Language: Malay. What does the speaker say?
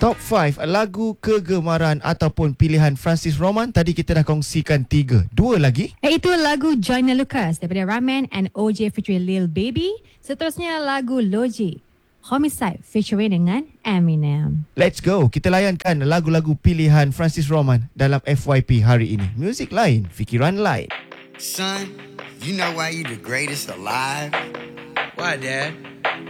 Top 5 lagu kegemaran ataupun pilihan Francis Roman. Tadi kita dah kongsikan 3. 2 lagi. Iaitu lagu Joyner Lucas daripada Ramen and OJ featuring Lil Baby. Seterusnya lagu Logic, Homicide featuring dengan Eminem. Let's go. Kita layankan lagu-lagu pilihan Francis Roman dalam FYP hari ini. Muzik lain, fikiran lain. Son, you know why you the greatest alive? Why, Dad?